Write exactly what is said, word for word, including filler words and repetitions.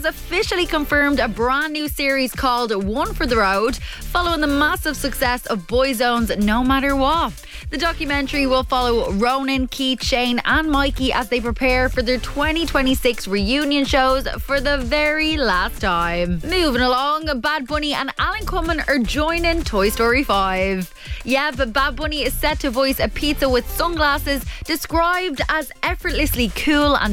has officially confirmed a brand new series called One for the Road, following the massive success of Boyzone's No Matter What. The documentary will follow Ronan, Keith, Shane and Mikey as they prepare for their twenty twenty-six reunion shows for the very last time. Moving along, Bad Bunny and Alan Cumming are joining Toy Story five. Yeah, but Bad Bunny is set to voice a pizza with sunglasses described as effortlessly cool and